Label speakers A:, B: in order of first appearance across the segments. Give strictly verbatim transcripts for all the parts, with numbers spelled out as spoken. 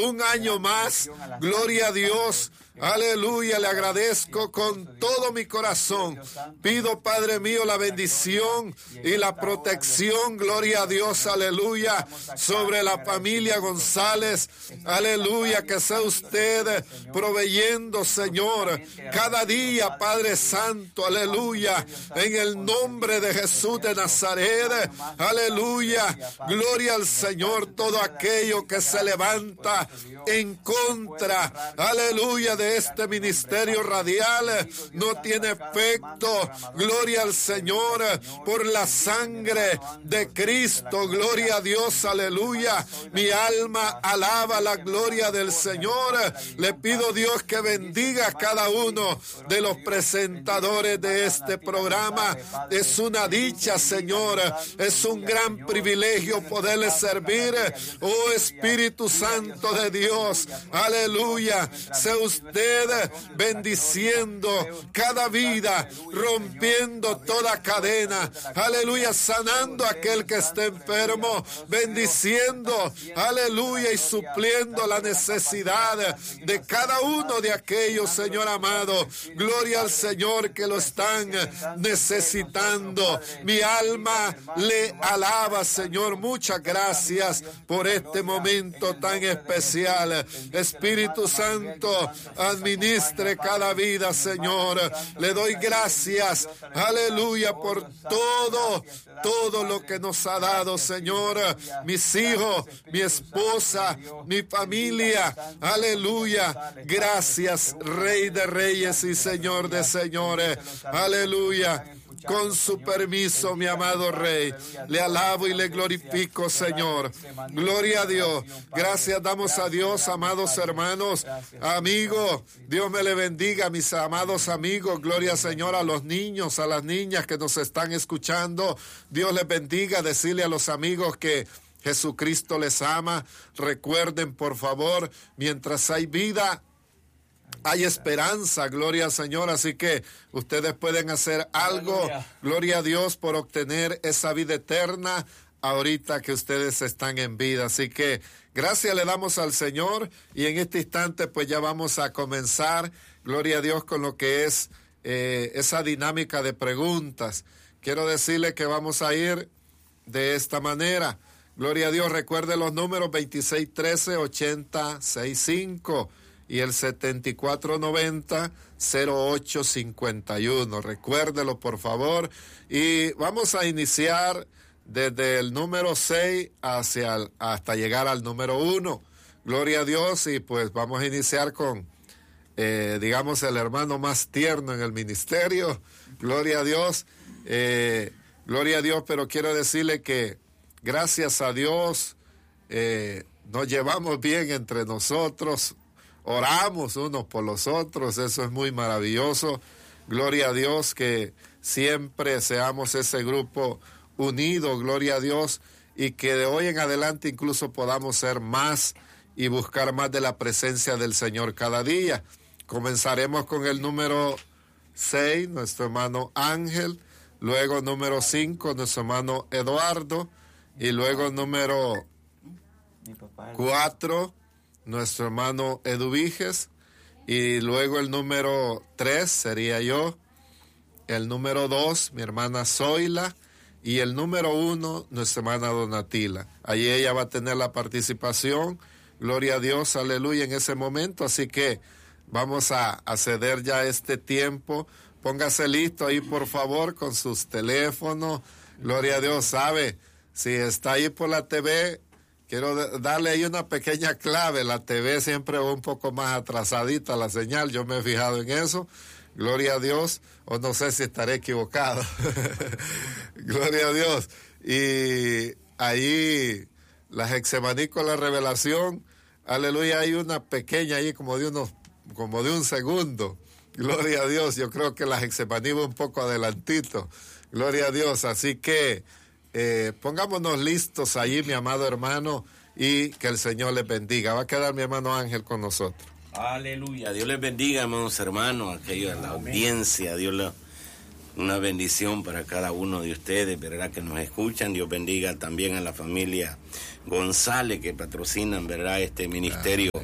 A: un año más. Gloria a Dios. Aleluya, le agradezco con todo mi corazón. Pido, Padre mío, la bendición y la protección, gloria a Dios, aleluya, sobre la familia González, aleluya, que sea usted proveyendo, Señor, cada día, Padre Santo, aleluya, en el nombre de Jesús de Nazaret, aleluya, gloria al Señor, todo aquello que se levanta en contra, aleluya, de este ministerio radial no tiene efecto. Gloria al Señor por la sangre de Cristo. Gloria a Dios, aleluya. Mi alma alaba la gloria del Señor. Le pido, Dios, que bendiga a cada uno de los presentadores de este programa. Es una dicha, Señor. Es un gran privilegio poderles servir. Oh Espíritu Santo de Dios, aleluya. Sea usted bendiciendo cada vida, rompiendo toda cadena, aleluya, sanando a aquel que esté enfermo, bendiciendo, aleluya, y supliendo la necesidad de cada uno de aquellos, Señor amado. Gloria al Señor, que lo están necesitando. Mi alma le alaba, Señor. Muchas gracias por este momento tan especial. Espíritu Santo, administre cada vida, Señor. Le doy gracias, aleluya, por todo, todo lo que nos ha dado, Señor. Mis hijos, mi esposa, mi familia, aleluya. Gracias, Rey de Reyes y Señor de Señores, aleluya. Con su permiso, mi amado Rey, le alabo y le glorifico, Señor. Gloria a Dios. Gracias damos a Dios, amados hermanos, amigos. Dios me le bendiga, mis amados amigos. Gloria, Señor, a los niños, a las niñas que nos están escuchando. Dios les bendiga. Decirle a los amigos que Jesucristo les ama. Recuerden, por favor, mientras hay vida, hay esperanza, gloria al Señor, así que ustedes pueden hacer algo, aleluya, gloria a Dios, por obtener esa vida eterna ahorita que ustedes están en vida. Así que gracias le damos al Señor y en este instante pues ya vamos a comenzar, gloria a Dios, con lo que es eh, esa dinámica de preguntas. Quiero decirle que vamos a ir de esta manera. Gloria a Dios, recuerde los números veintiséis trece ochenta sesenta y cinco. Y el setenta y cuatro noventa cero ocho cincuenta y uno. Recuérdelo, por favor. Y vamos a iniciar desde el número seis hacia el, hasta llegar al número uno. Gloria a Dios. Y pues vamos a iniciar con, eh, digamos, el hermano más tierno en el ministerio. Gloria a Dios. Eh, gloria a Dios, pero quiero decirle que gracias a Dios eh, nos llevamos bien entre nosotros. Oramos unos por los otros, eso es muy maravilloso. Gloria a Dios, que siempre seamos ese grupo unido, gloria a Dios, y que de hoy en adelante incluso podamos ser más y buscar más de la presencia del Señor cada día. Comenzaremos con el número seis, nuestro hermano Ángel, luego número cinco, nuestro hermano Eduardo, y luego número cuatro, nuestro hermano Eduviges, y luego el número tres sería yo, el número dos, mi hermana Zoila, y el número uno, nuestra hermana Donatila. Allí ella va a tener la participación, gloria a Dios, aleluya, en ese momento, así que vamos a, a ceder ya este tiempo. Póngase listo ahí, por favor, con sus teléfonos, gloria a Dios. Sabe, si está ahí por la T V, quiero darle ahí una pequeña clave. La T V siempre va un poco más atrasadita la señal, yo me he fijado en eso. Gloria a Dios, o no sé si estaré equivocado. Gloria a Dios. Y ahí, la Getsemaní con la revelación, aleluya, hay una pequeña ahí como de unos, como de un segundo. Gloria a Dios, yo creo que la Getsemaní va un poco adelantito. Gloria a Dios, así que Eh, pongámonos listos allí, mi amado hermano, y que el Señor les bendiga. Va a quedar mi hermano Ángel con nosotros.
B: Aleluya, Dios les bendiga, hermanos hermanos, aquellos de la audiencia. Dios les, una bendición para cada uno de ustedes, verdad, que nos escuchan. Dios bendiga también a la familia González que patrocinan, verdad, este ministerio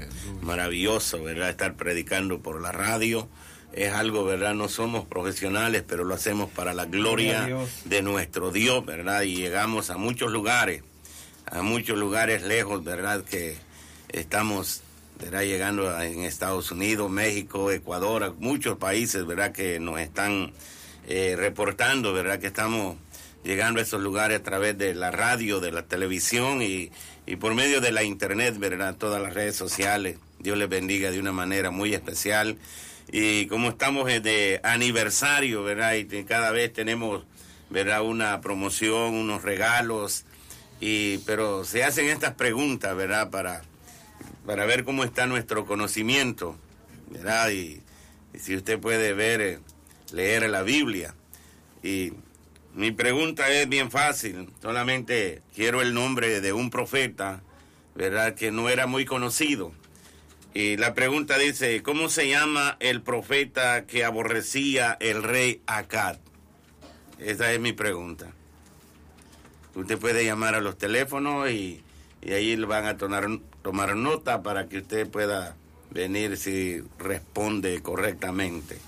B: maravilloso, ¿verdad? Estar predicando por la radio. Es algo, ¿verdad? No somos profesionales, pero lo hacemos para la gloria de nuestro Dios, ¿verdad? Y llegamos a muchos lugares, a muchos lugares lejos, ¿verdad? Que estamos, ¿verdad? Llegando a, en Estados Unidos, México, Ecuador, a muchos países, ¿verdad? Que nos están eh, reportando, ¿verdad? Que estamos llegando a esos lugares a través de la radio, de la televisión y, y por medio de la internet, ¿verdad? Todas las redes sociales. Dios les bendiga de una manera muy especial. Y como estamos de aniversario, ¿verdad? Y cada vez tenemos, ¿verdad? Una promoción, unos regalos, y pero se hacen estas preguntas, ¿verdad? Para, para ver cómo está nuestro conocimiento, ¿verdad? Y, y si usted puede ver, leer la Biblia. Y mi pregunta es bien fácil, solamente quiero el nombre de un profeta, ¿verdad? Que no era muy conocido. Y la pregunta dice, ¿cómo se llama el profeta que aborrecía el rey Acab? Esa es mi pregunta. Usted puede llamar a los teléfonos y, y ahí le van a tomar, tomar nota para que usted pueda venir si responde correctamente.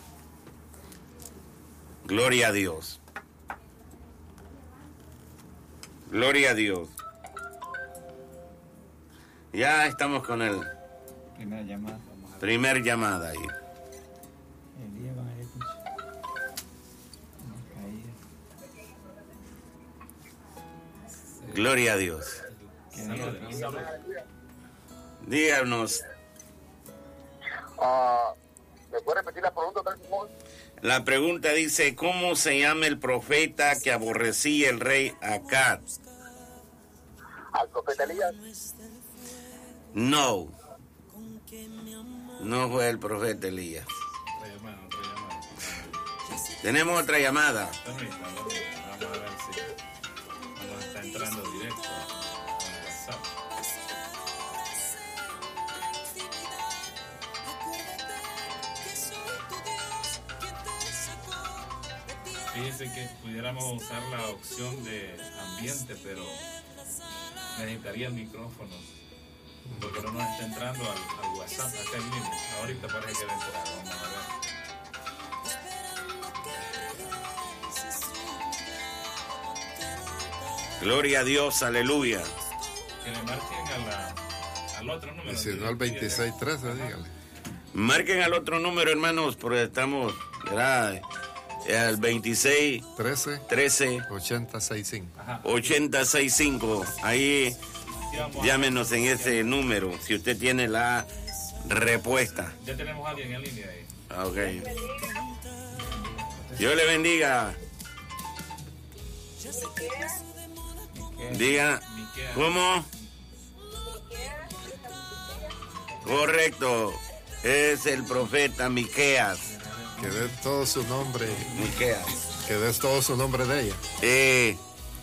B: Gloria a Dios. Gloria a Dios. Ya estamos con el...
C: Primera llamada.
B: Primer llamada ahí.
C: Elías van a ir, pues. Una
B: Gloria a Dios. Díganos.
D: Uh, ¿Me puede repetir la pregunta, por favor?
B: La pregunta dice, ¿cómo se llama el profeta que aborrecía el rey Acab?
D: ¿Al profeta Elías?
B: No. No fue el profeta Elías.
E: Otra llamada, otra llamada.
B: Tenemos otra llamada.
E: Permítame, permítame. Vamos a ver si vamos a estar entrando directo a WhatsApp. Fíjese que pudiéramos usar la opción de ambiente, pero necesitaría micrófonos. Porque no nos está entrando al, al WhatsApp acá en línea. Ahorita parece que va a entrar. Vamos a ver.
B: Gloria a Dios, aleluya.
E: Que le marquen a la, al otro número.
A: Y si no al veintiséis trece, dígale.
B: Marquen al otro número, hermanos, porque estamos, ¿verdad? Al veintiséis
A: trece
B: trece
A: ochenta sesenta y cinco.
E: Ajá.
B: ochenta sesenta y cinco. Ahí llámenos en ese número si usted tiene la respuesta.
E: Ya tenemos a alguien en línea ahí.
B: Ah, ok. Dios le bendiga. Diga, ¿cómo? Correcto. Es el profeta Miqueas.
A: Que dé todo su nombre,
B: Miqueas.
A: que dé todo su nombre de ella.
B: Eh,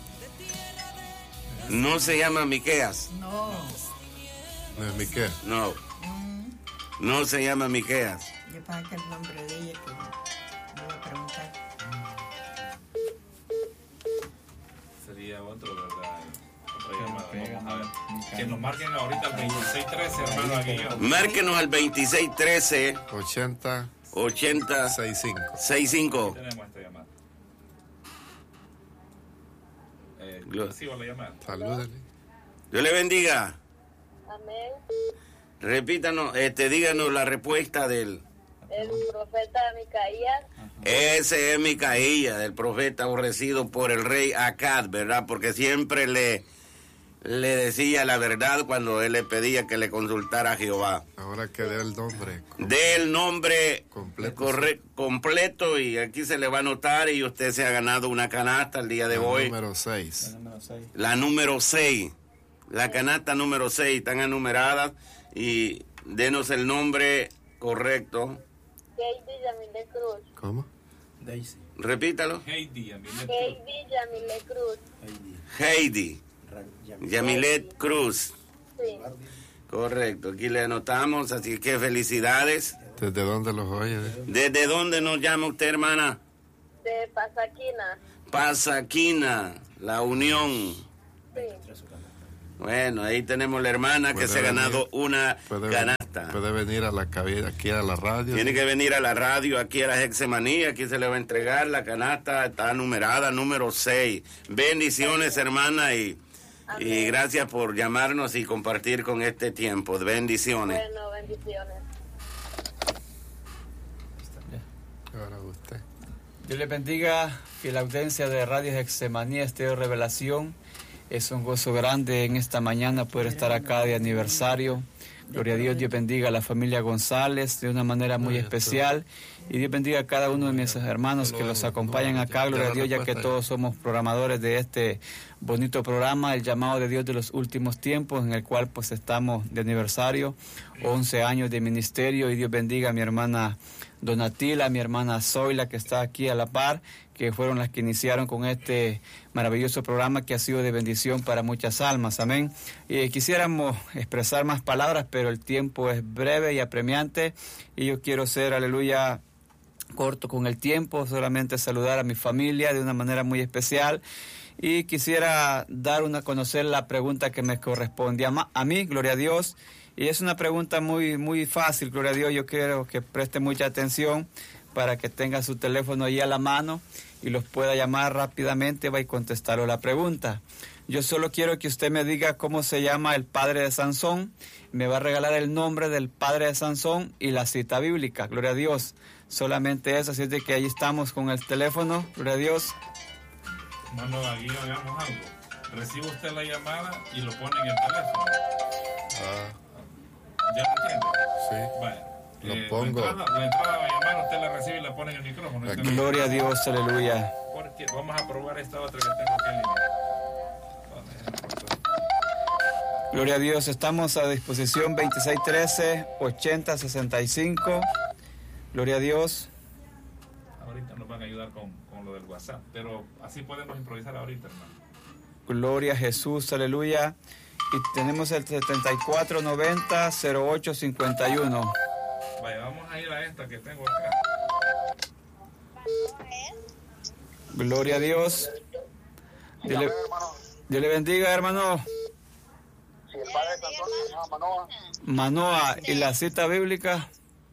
B: no se llama Miqueas.
F: No.
A: No es Miquel.
B: No. No se llama Miqueas.
F: Yo para que el nombre de ella que me iba a preguntar.
E: Sería otro, ¿verdad? Otra llamada. Vamos a ver. Que nos marquen ahorita al veintiséis trece, hermano Aguillo.
B: Márquenos al veintiséis trece
A: ochenta
B: ochenta
A: sesenta y cinco.
B: sesenta y cinco.
E: Tenemos esta llamada. Eh,
B: Glo-
E: recibo la llamada.
A: Salúdele.
B: Dios le bendiga.
D: Amén.
B: Repítanos, este, díganos la respuesta del...
D: El profeta Micaías.
B: Ese es Micaías, el profeta aborrecido por el rey Acab, ¿verdad? Porque siempre le, le decía la verdad cuando él le pedía que le consultara a Jehová.
A: Ahora que dé el nombre.
B: Dé el nombre
A: Completo.
B: corre- completo y aquí se le va a anotar y usted se ha ganado una canasta el día de
A: El
B: hoy.
A: número seis.
C: El número seis.
B: La número seis, la canasta número seis, están enumeradas y denos el nombre correcto.
D: Heidi Yamile Cruz.
A: ¿Cómo?
C: Daisy.
B: Repítalo.
E: Heidi, Amelia.
D: Heidi Yamile Cruz.
B: Heidi Yamilet Cruz.
D: Sí.
B: Correcto, aquí le anotamos, así que felicidades.
A: ¿Desde dónde los oye?
B: ¿Desde dónde nos llama usted, hermana?
D: De Pasaquina.
B: Pasaquina, La Unión.
D: Sí.
B: Bueno, ahí tenemos la hermana que
A: Puede
B: se ha
A: venir.
B: ganado una
A: Puede venir.
B: canasta está.
A: Puede venir a la cabina, aquí a la radio.
B: Tiene que venir a la radio, aquí a la Hexemanía, aquí se le va a entregar la canasta, está numerada, número seis. Bendiciones, hermana, y, y gracias por llamarnos y compartir con este tiempo. Bendiciones.
D: Bueno, bendiciones.
A: Ahora usted.
C: Dios les bendiga, que la audiencia de Radio Hexemanía, Estéreo Revelación. Es un gozo grande en esta mañana poder estar acá de aniversario. Gloria a Dios, Dios bendiga a la familia González de una manera muy especial. Y Dios bendiga a cada uno de mis hermanos que los acompañan acá. Gloria a Dios, ya que todos somos programadores de este bonito programa, el llamado de Dios de los últimos tiempos, en el cual pues estamos de aniversario, once años de ministerio. Y Dios bendiga a mi hermana Donatila, a mi hermana Zoila, que está aquí a la par, que fueron las que iniciaron con este maravilloso programa que ha sido de bendición para muchas almas. Amén. Y quisiéramos expresar más palabras, pero el tiempo es breve y apremiante, y yo quiero ser, aleluya, corto con el tiempo, solamente saludar a mi familia de una manera muy especial. Y quisiera dar una a conocer la pregunta que me corresponde a, a mí, gloria a Dios. Y es una pregunta muy, muy fácil, gloria a Dios. Yo quiero que preste mucha atención para que tenga su teléfono ahí a la mano y los pueda llamar rápidamente, va y contestar la pregunta. Yo solo quiero que usted me diga cómo se llama el padre de Sansón. Me va a regalar el nombre del padre de Sansón y la cita bíblica, gloria a Dios. Solamente eso, así es de que ahí estamos con el teléfono, gloria a Dios.
E: Hermano, aquí hagamos algo. Recibe usted la llamada y lo pone en el teléfono.
A: Ah,
E: ¿Ya lo entiende?
A: sí.
E: Vaya.
A: Lo
E: Eh,
A: pongo.
E: La entrada, la entrada a la llamada usted la recibe y la pone en el micrófono.
A: Aquí.
C: Gloria a Dios, aleluya.
E: Porque vamos a probar esta otra que tengo aquí en línea.
C: Gloria a Dios, estamos a disposición veintiséis trece ochenta sesenta y cinco. Gloria a Dios.
E: Ahorita nos van a ayudar con, con lo del WhatsApp, pero así podemos improvisar ahorita, hermano.
C: Gloria a Jesús, aleluya. Y tenemos el setenta y cuatro noventa cero ocho cincuenta y uno.
E: Vaya, vamos a ir a esta que tengo acá.
C: Gloria a Dios. Dios le, Dios le bendiga, hermano.
G: Si el padre de Sansón se llama Manoa,
C: Manoa, ¿y la cita bíblica?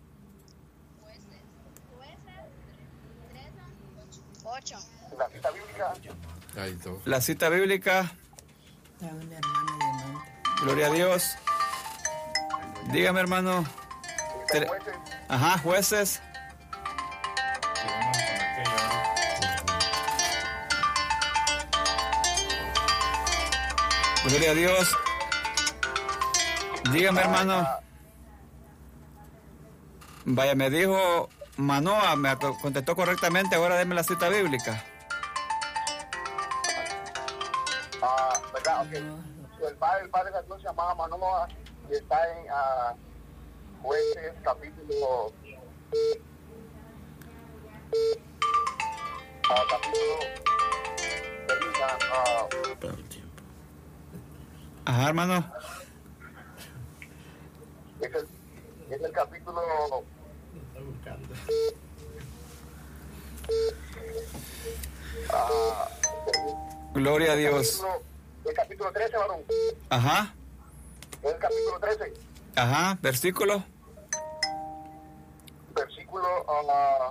F: Ocho.
G: la cita bíblica,
A: Hay dos.
C: La cita bíblica.
F: Está una hermana llamando.
C: Gloria a Dios. Dígame, hermano.
G: dice
C: Tre-
G: jueces,
C: Ajá, jueces.
E: Sí, vamos con aquella ahorita.
C: Gloria a Dios. Dígame, hermano. Vaya, me dijo Manoa, me co- contestó correctamente. Ahora deme la cita bíblica.
G: ah, ¿verdad? Ok. El padre, el padre de Sansón se llamaba Manoa y está en ah, Jueces capítulo ah, capítulo ah,
C: Ajá, hermano.
G: es, el, es el capítulo ah,
C: Gloria a Dios.
G: capítulo- el capítulo trece, varón,
C: Ajá,
G: es el capítulo trece,
C: ajá, versículo.
G: versículo ah,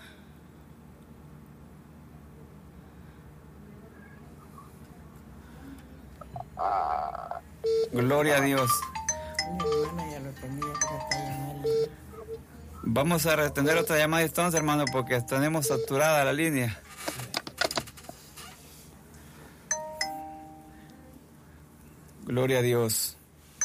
G: ah,
C: Gloria a Dios.
F: Una hermana ya lo tenía, pero está llamando.
C: Vamos a retener otra llamada entonces, hermano, porque tenemos saturada la línea. Gloria a Dios.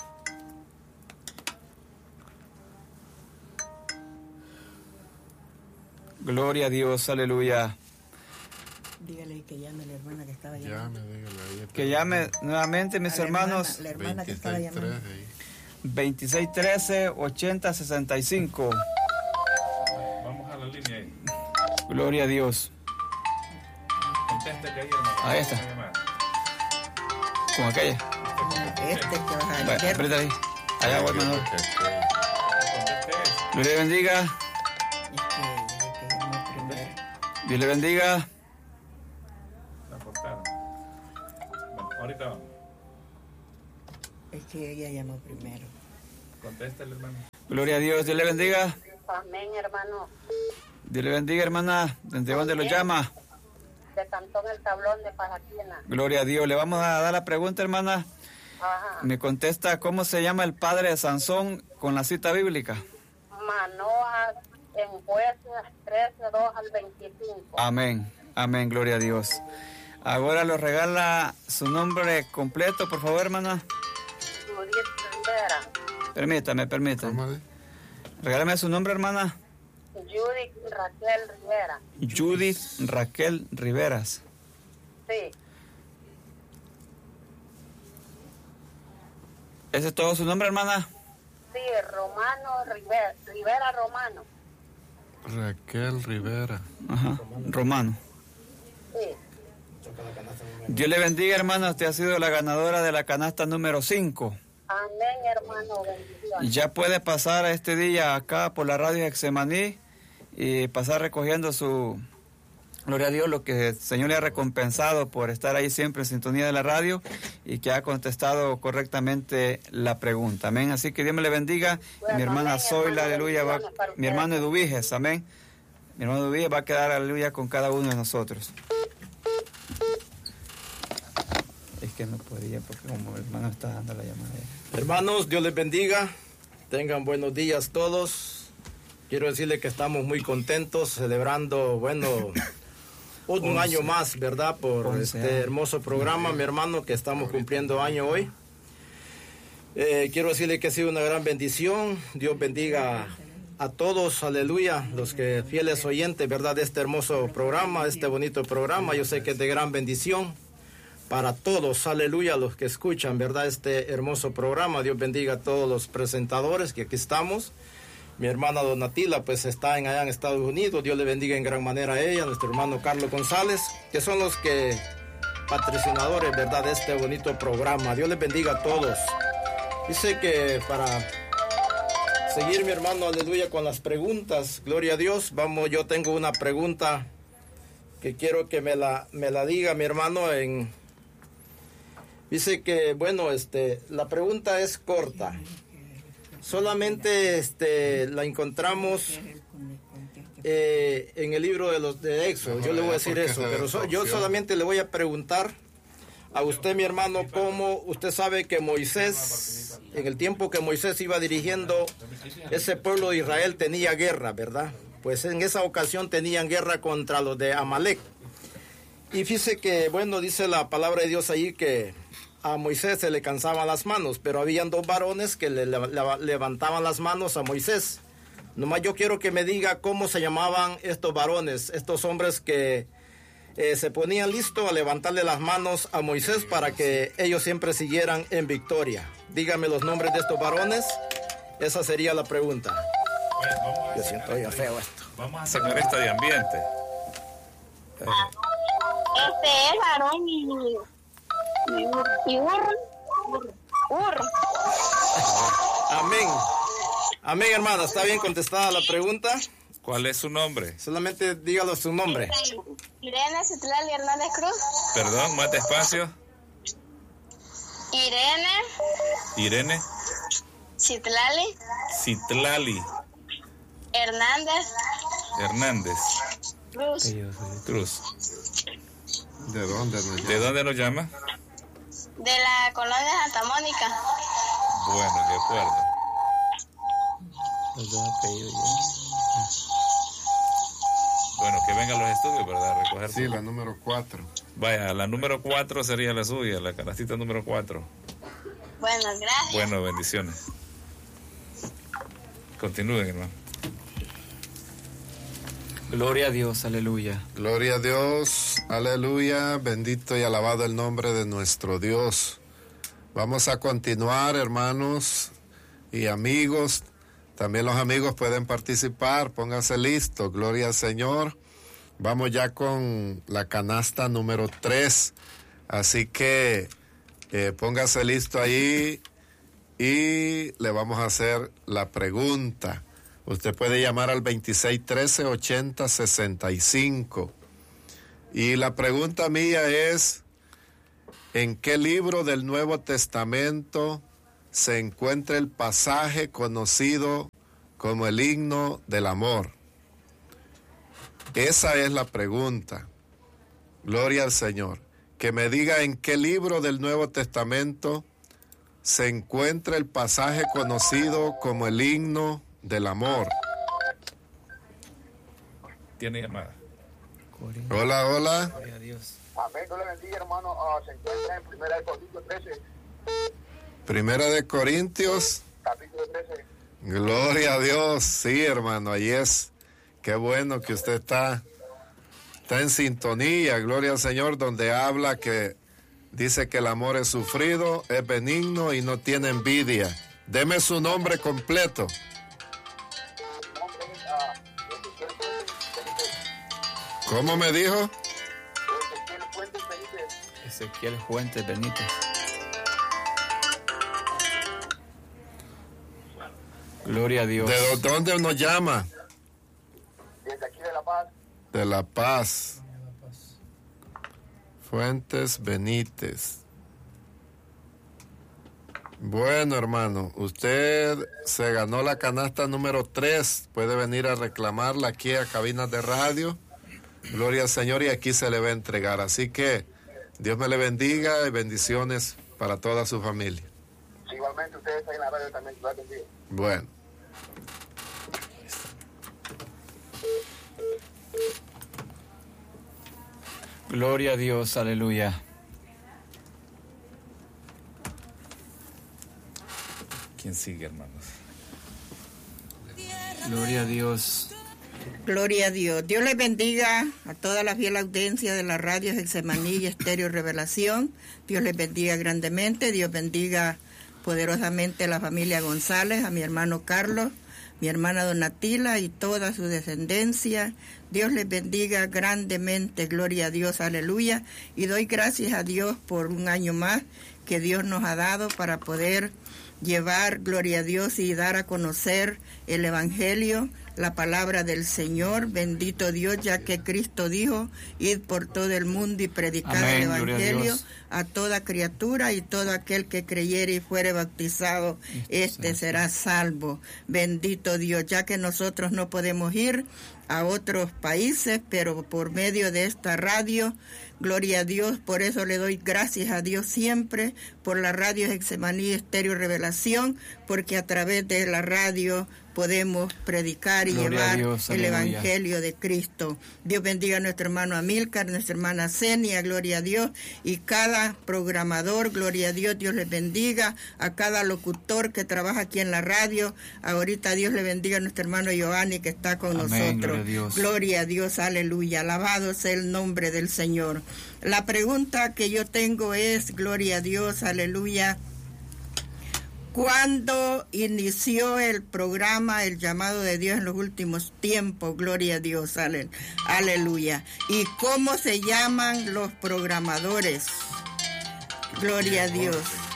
C: Gloria a Dios, aleluya.
F: Dígale que llame a la hermana que estaba
A: Ya
F: llamando.
A: me dígale ahí.
C: Que llame nuevamente, mis
F: A la
C: hermanos.
F: hermana, la hermana que estaba
A: veintiséis
F: llamando.
A: tres ahí.
C: veintiséis trece ochenta sesenta y cinco.
E: Vamos a la línea ahí.
C: Gloria a Dios.
E: Conteste que ahí, hermano.
C: Ahí está.
E: Vamos a llamar.
C: Con aquella.
F: Este que vas a
C: Vaya,
F: leer.
C: aprieta ahí. Allá voy, hermano.
E: Conteste eso.
C: Dios le bendiga.
F: Es que ya que llamó primero.
C: Dios le bendiga.
E: La cortaron. Bueno, ahorita vamos.
F: Es que ella llamó primero.
E: Contéstale, hermano.
C: Gloria a Dios. Dios le bendiga.
D: Amén, hermano.
C: Dios le bendiga, hermana. ¿Desde dónde lo llama?
D: De Cantón El Tablón de Pasaquina.
C: Gloria a Dios. Le vamos a dar la pregunta, hermana.
D: Ajá.
C: Me contesta, ¿cómo se llama el padre de Sansón con la cita bíblica?
D: Manoas en Jueces trece, dos al veinticinco.
C: Amén. Amén. Gloria a Dios. Ahora lo regala su nombre completo, por favor, hermana.
D: Judith Rivera.
C: Permítame, permítame. Regálame su nombre, hermana.
D: Judith Raquel Rivera.
C: Judith Raquel Riveras.
D: Sí.
C: ¿Ese es todo su nombre, hermana?
D: Sí, Romano Rivera. Rivera Romano.
A: Raquel Rivera.
C: Ajá. Romano.
D: Sí.
C: Dios le bendiga, hermana. Usted ha sido la ganadora de la canasta número cinco.
D: Amén, hermano. Bendiciones.
C: Ya puede pasar este día acá por la radio Hexemaní y pasar recogiendo su, gloria a Dios, lo que el Señor le ha recompensado por estar ahí siempre en sintonía de la radio y que ha contestado correctamente la pregunta. Amén. Así que Dios me le bendiga.
D: Bueno,
C: mi hermana
D: amén,
C: Zoila,
D: hermano,
C: aleluya, va,
D: bendiciones para
C: mi hermano Eduviges, amén. Mi hermano Eduviges va a quedar, aleluya, con cada uno de nosotros. Es que no podía porque como el hermano está dando la llamada.
H: Hermanos, Dios les bendiga. Tengan buenos días todos. Quiero decirles que estamos muy contentos celebrando, bueno, un once. Año más, ¿verdad? Por once este años. Hermoso programa, mi hermano, que estamos cumpliendo año hoy. Eh, quiero decirles que ha sido una gran bendición. Dios bendiga a todos, aleluya, los que fieles oyentes, ¿verdad? De este hermoso programa, este bonito programa. Yo sé que es de gran bendición para todos, aleluya, los que escuchan, ¿verdad? Este hermoso programa. Dios bendiga a todos los presentadores que aquí estamos. Mi hermana Donatila, pues está en, allá en Estados Unidos. Dios le bendiga en gran manera a ella. Nuestro hermano Carlos González, que son los que patrocinadores, ¿verdad? De este bonito programa. Dios les bendiga a todos. Dice que para seguir, mi hermano, aleluya, con las preguntas, gloria a Dios. Vamos, yo tengo una pregunta que quiero que me la, me la diga mi hermano en... Dice que, bueno, este, la pregunta es corta. Solamente este, la encontramos eh, en el libro de los de Éxodo. Yo le voy a decir eso, pero so, yo solamente le voy a preguntar a usted, mi hermano, cómo usted sabe que Moisés, en el tiempo que Moisés iba dirigiendo, ese pueblo de Israel tenía guerra, ¿verdad? Pues en esa ocasión tenían guerra contra los de Amalek. Y fíjese que, bueno, dice la palabra de Dios ahí que a Moisés se le cansaban las manos, pero habían dos varones que le, le, le levantaban las manos a Moisés. Nomás yo quiero que me diga cómo se llamaban estos varones, estos hombres que eh, se ponían listos a levantarle las manos a Moisés para que ellos siempre siguieran en victoria. Dígame los nombres de estos varones. Esa sería la pregunta.
E: Pues vamos a
H: yo siento ya feo esto.
E: Vamos a sacar esta de ambiente.
D: Este es varón y... y Ur. Ur.
H: Amén. Amén, hermana. ¿Está bien contestada la pregunta?
E: ¿Cuál es su nombre?
H: Solamente dígalo su nombre.
D: Irene Citlali Hernández Cruz.
E: Perdón, más despacio.
D: Irene
E: Irene
D: Citlali
E: Citlali
D: Hernández
E: Hernández
D: Cruz.
E: Cruz.
A: ¿De dónde nos llama?
E: ¿De dónde nos llama?
D: De la colonia Santa Mónica.
E: Bueno, de acuerdo.
C: Los dos apellidos ya.
E: Bueno, que vengan los estudios, ¿verdad? A recoger.
A: Sí, la número cuatro.
E: Vaya, la número cuatro sería la suya, la canastita número cuatro.
D: Bueno, gracias.
E: Bueno, bendiciones. Continúen, hermano.
C: Gloria a Dios, aleluya.
A: Gloria a Dios, aleluya, bendito y alabado el nombre de nuestro Dios. Vamos a continuar, hermanos y amigos. También los amigos pueden participar, pónganse listos, gloria al Señor. Vamos ya con la canasta número tres, así que eh, póngase listo ahí y le vamos a hacer la pregunta. Usted puede llamar al veintiséis trece ochenta sesenta y cinco. Y la pregunta mía es, ¿en qué libro del Nuevo Testamento se encuentra el pasaje conocido como el himno del amor? Esa es la pregunta. Gloria al Señor. Que me diga en qué libro del Nuevo Testamento se encuentra el pasaje conocido como el himno del amor.
E: Tiene llamada.
A: Hola, hola.
C: Gloria a Dios.
G: Amén, Dios le bendiga, hermano. Uh, se encuentra en Primera de Corintios trece.
A: Primera de Corintios.
G: Capítulo trece.
A: Gloria a Dios. Sí, hermano, ahí es. Qué bueno que usted está, está en sintonía. Gloria al Señor, donde habla que dice que el amor es sufrido, es benigno y no tiene envidia. Deme su nombre completo. ¿Cómo me dijo?
C: Ezequiel Fuentes Benítez. Gloria a Dios.
A: ¿De dónde nos llama?
G: Desde aquí de La Paz.
A: De La Paz. Fuentes Benítez. Bueno, hermano, usted se ganó la canasta número tres. Puede venir a reclamarla aquí a Cabinas de Radio. Gloria al Señor, y aquí se le va a entregar. Así que Dios me le bendiga y bendiciones para toda su familia.
G: Sí, igualmente ustedes están en la radio también. Dios bendiga.
A: Bueno.
C: Gloria a Dios, aleluya.
E: ¿Quién sigue, hermanos?
C: Gloria a Dios.
F: Gloria a Dios. Dios les bendiga a toda la fiel audiencia de la radio Getsemaní y Estéreo Revelación. Dios les bendiga grandemente. Dios bendiga poderosamente a la familia González, a mi hermano Carlos, mi hermana Donatila y toda su descendencia. Dios les bendiga grandemente. Gloria a Dios, aleluya. Y doy gracias a Dios por un año más que Dios nos ha dado para poder llevar, gloria a Dios, y dar a conocer el Evangelio, la palabra del Señor. Bendito Dios, ya que Cristo dijo, id por todo el mundo y predicar
C: Amén,
F: el Evangelio
C: a,
F: a toda criatura, y todo aquel que creyere y fuere bautizado, este será salvo. Bendito Dios, ya que nosotros no podemos ir a otros países, pero por medio de esta radio, gloria a Dios, por eso le doy gracias a Dios siempre por la radio Getsemaní Estéreo Revelación, porque a través de la radio podemos predicar y
C: Gloria
F: llevar
C: Dios,
F: el
C: aleluya.
F: Evangelio de Cristo. Dios bendiga a nuestro hermano Amílcar, nuestra hermana Zenia, gloria a Dios, y cada programador, gloria a Dios, Dios les bendiga, a cada locutor que trabaja aquí en la radio. Ahorita Dios le bendiga a nuestro hermano Giovanni que está con
C: Amén,
F: nosotros.
C: gloria a Dios.
F: Gloria a Dios, aleluya, alabado sea el nombre del Señor. La pregunta que yo tengo es, gloria a Dios, aleluya, ¿cuándo inició el programa El Llamado de Dios en los Últimos Tiempos? Gloria a Dios, ale, aleluya. ¿Y cómo se llaman los programadores? Gloria a Dios.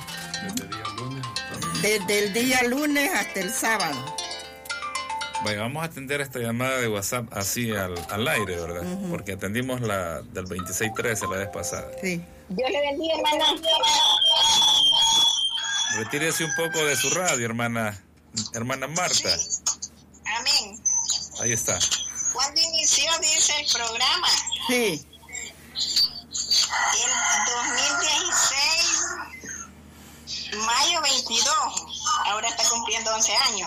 F: Desde el día lunes hasta el sábado.
E: Bueno, vamos a atender esta llamada de WhatsApp así al, al aire, ¿verdad? Uh-huh. Porque atendimos la del veintiséis trece la vez pasada.
F: Sí.
D: Dios le bendiga, hermana.
E: Retírese un poco de su radio, hermana, hermana Marta.
D: Sí. Amén.
E: Ahí está.
D: ¿Cuándo inició, dice, el programa?
F: Sí.
D: El dos mil dieciséis, mayo veintidós. Ahora está cumpliendo once años.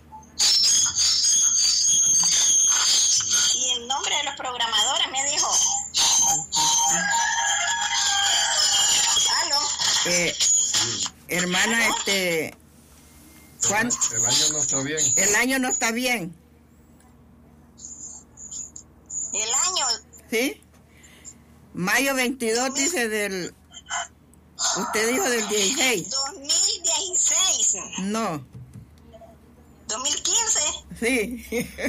D: Y el nombre de los programadores me dijo. ¿Aló?
F: Eh, hermana, este... ¿cuánto?
A: El año no está bien.
F: El año no está bien.
D: El año.
F: ¿Sí? Mayo veintidós dice del... Usted dijo del dieciséis.
D: dos mil dieciséis.
F: No.
D: dos mil quince.
F: Sí.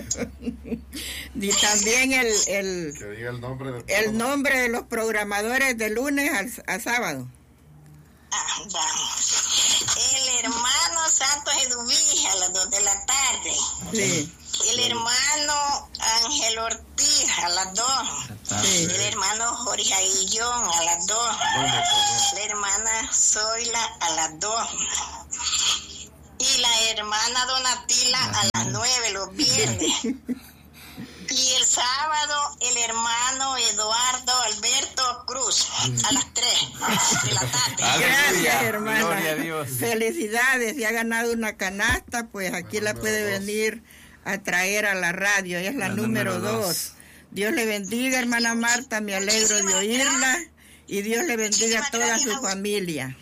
F: Y también el... el
A: que diga el nombre de
F: el nombre de los programadores de lunes al, a sábado.
D: Ah, vamos. El hermano Santos Eduví a las dos de la tarde.
F: Sí.
D: El hermano Ángel Ortiz a las dos.
F: Sí.
D: El hermano Jorge Aguillón a las dos. La hermana Zoila a las dos. Y la hermana Donatila a las nueve los viernes. Y el sábado el hermano Eduardo Alberto Cruz a las tres de la tarde.
F: Gracias, hermana.
C: Gloria a Dios.
F: Felicidades, si ha ganado una canasta, pues aquí la puede venir a traer a la radio, ella es la, la número, número dos. dos. Dios le bendiga, hermana Marta, me alegro de oírla y Dios le bendiga a toda su familia.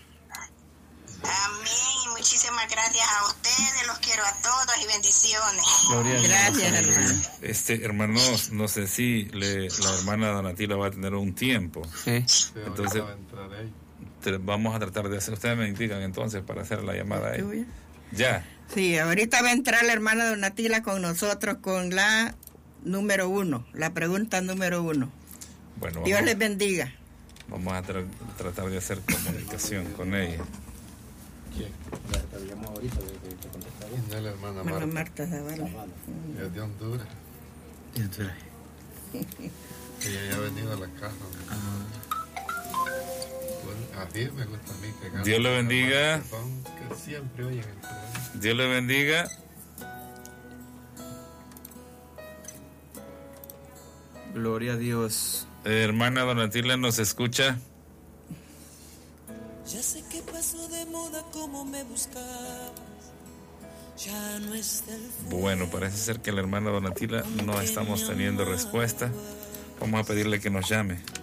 D: Amén, muchísimas gracias a ustedes, los quiero a todos y bendiciones.
C: Gloria
F: gracias, hermano.
E: Este, hermanos, no sé si le, la hermana Donatila va a tener un tiempo.
C: Sí.
E: Entonces, te, vamos a tratar de hacer, ustedes me indican entonces para hacer la llamada ahí. Ya.
F: Sí, ahorita va a entrar la hermana Donatila con nosotros con la número uno, la pregunta número uno.
E: Bueno, vamos,
F: Dios les bendiga.
E: Vamos a tra tratar de hacer comunicación con ella.
H: ¿Quién? La llamamos ahorita de, de, de contestar.
G: Es la hermana
F: Marta.
G: Marta.
F: Marta Zavala.
G: Mm. Es de Honduras.
C: De Honduras.
G: Ella ya ha venido a la casa. Ah. Bueno, así me gusta a mí que
E: Dios le bendiga.
G: Que siempre oyen el programa.
E: Dios le bendiga.
C: Gloria a Dios.
E: Eh, hermana Donatila, ¿nos escucha?
I: Ya sé que pasó de moda como me buscabas. Ya no es del fondo.
E: Bueno, parece ser que la hermana Donatila no estamos teniendo respuesta. Vamos a pedirle que nos llame.